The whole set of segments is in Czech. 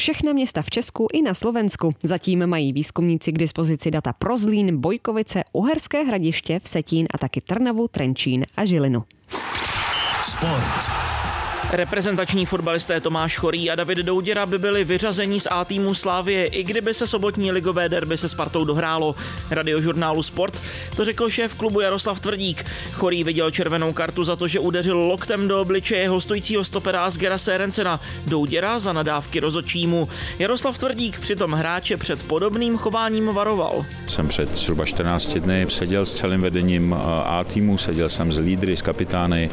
všechna města v Česku i na Slovensku. Zatím mají výzkumníci k dispozici data pro Zlín, Bojkovice, Uherské Hradiště, Vsetín a taky Trnavu, Trenčín a Žilinu. Sport. Reprezentační fotbalisté Tomáš Chorý a David Douděra by byli vyřazeni z A týmu Slavie, i kdyby se sobotní ligové derby se Spartou dohrálo. Radiožurnálu Sport to řekl šéf klubu Jaroslav Tvrdík. Chorý viděl červenou kartu za to, že udeřil loktem do obličeje hostujícího stopera Asgera Sérencena. Douděra za nadávky rozhodčímu. Jaroslav Tvrdík přitom hráče před podobným chováním varoval. Jsem před zhruba 14 dny seděl s celým vedením A týmu, seděl jsem s lídry, s kapitány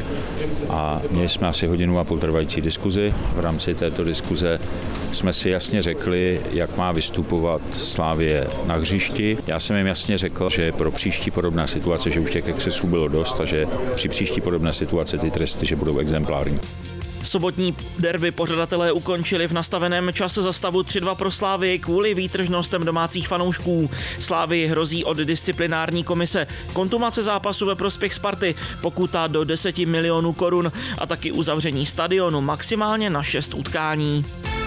a měli jsme asi hodinu a půl trvající diskuzi. V rámci této diskuze jsme si jasně řekli, jak má vystupovat Slavie na hřišti. Já jsem jim jasně řekl, že pro příští podobná situace, že už těch excesů bylo dost a že při příští podobné situace ty tresty, že budou exemplární. Sobotní derby pořadatelé ukončili v nastaveném čase za stavu 3-2 pro Slavii kvůli výtržnostem domácích fanoušků. Slavii hrozí od disciplinární komise kontumace zápasu ve prospěch Sparty, pokuta do 10 milionů korun a taky uzavření stadionu maximálně na 6 utkání.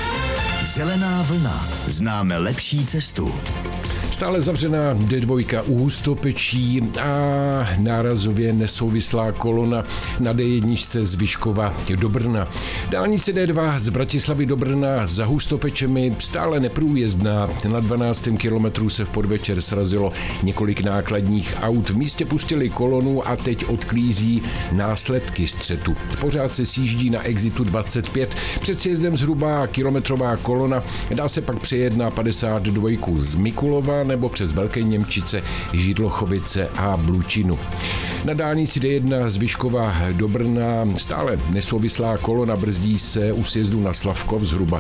Zelená vlna. Známe lepší cestu. Stále zavřená D2 u Hustopečí a nárazově nesouvislá kolona na D1 z Vyškova do Brna. Dálnice D2 z Bratislavy do Brna za Hustopečemi stále neprůjezdná. Na 12. kilometru se v podvečer srazilo několik nákladních aut. V místě pustili kolonu a teď odklízí následky střetu. Pořád se sjíždí na exitu 25. Před sjezdem zhruba kilometrová kolona. Dá se pak přejet na 52 z Mikulova nebo přes Velké Němčice, Židlochovice a Blučinu. Na dálnici D1 z Vyškova do Brna stále nesouvislá kolona, brzdí se u sjezdu na Slavkov zhruba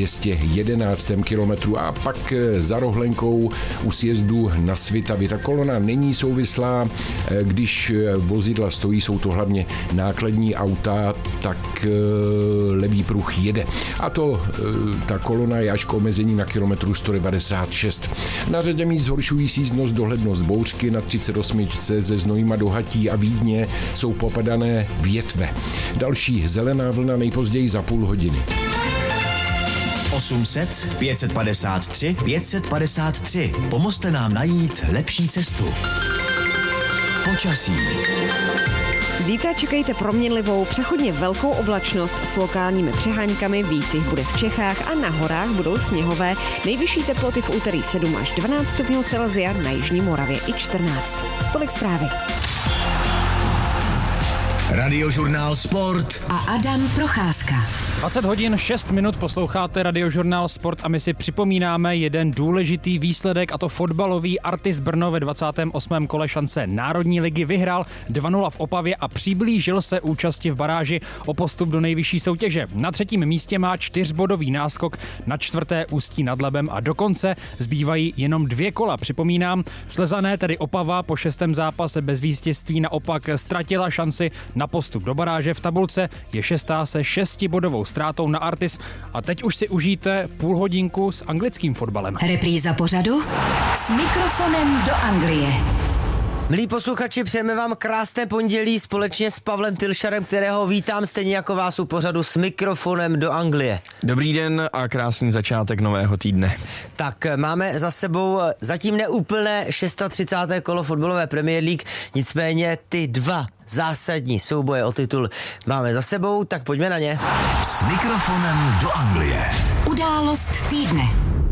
211. kilometru a pak za Rohlenkou u sjezdu na Svitavy. Ta kolona není souvislá, když vozidla stojí, jsou to hlavně nákladní auta, tak levý pruh jede. A to ta kolona je až k omezení na kilometru 196. Na řadě míst zhoršují jízdnost, dohlednost bouřky na 38 ze Znojma do Hatí a Vídně jsou popadané větve. Další zelená vlna nejpozději za půl hodiny. 800 553 553. Pomozte nám najít lepší cestu. Počasí. Zítra čekejte proměnlivou, přechodně velkou oblačnost s lokálními přeháňkami, víc jich bude v Čechách a na horách budou sněhové. Nejvyšší teploty v úterý 7 až 12 stupňů Celsia, na jižní Moravě i 14. Tolik zprávy. Radiožurnál Sport a Adam Procházka. 20 hodin 6 minut posloucháte Radiožurnál Sport a my si připomínáme jeden důležitý výsledek, a to fotbalový. Artis Brno ve 28. kole šance Národní ligy vyhrál 2-0 v Opavě a přiblížil se účasti v baráži o postup do nejvyšší soutěže. Na třetím místě má 4bodový náskok na čtvrté Ústí nad Labem a dokonce zbývají jenom 2 kola. Připomínám, Slezané, tedy Opava, po 6. zápase bez vítězství naopak ztratila šanci na postup do baráže. V tabulce je 6. se 6bodovou ztrátou na Artis a teď už si užijte půl hodinku s anglickým fotbalem. Repríza pořadu s mikrofonem do Anglie. Milí posluchači, přejeme vám krásné pondělí společně s Pavlem Tilšarem, kterého vítám stejně jako vás u pořadu s mikrofonem do Anglie. Dobrý den a krásný začátek nového týdne. Tak máme za sebou zatím neúplné 36. kolo fotbalové Premier League, nicméně ty 2 zásadní souboje o titul máme za sebou, tak pojďme na ně. s mikrofonem do Anglie. Událost týdne.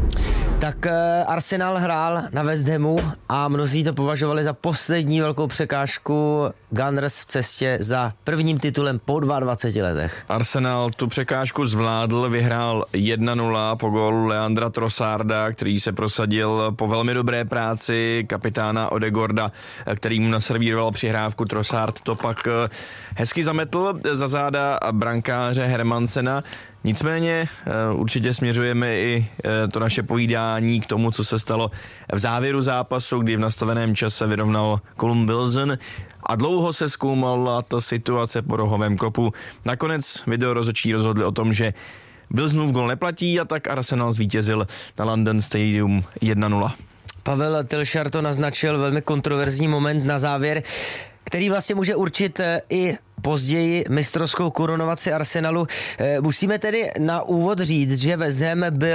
Tak Arsenal hrál na West Hamu a mnozí to považovali za poslední velkou překážku Gunners v cestě za prvním titulem po 22 letech. Arsenal tu překážku zvládl, vyhrál 1-0 po gólu Leandra Trossarda, který se prosadil po velmi dobré práci kapitána Odegaarda, který mu naservíroval přihrávku. Trossard to pak hezky zametl za záda brankáře Hermansena. Nicméně určitě směřujeme i to naše povídání k tomu, co se stalo v závěru zápasu, kdy v nastaveném čase vyrovnal Callum Wilson a dlouho se zkoumala ta situace po rohovém kopu. Nakonec videorozhodčí rozhodli o tom, že Wilsonův gól neplatí a tak Arsenal zvítězil na London Stadium 1-0. Pavel Tilšar to naznačil, velmi kontroverzní moment na závěr, který vlastně může určit i později mistrovskou korunovaci Arsenalu. Musíme tedy na úvod říct, že West Ham byl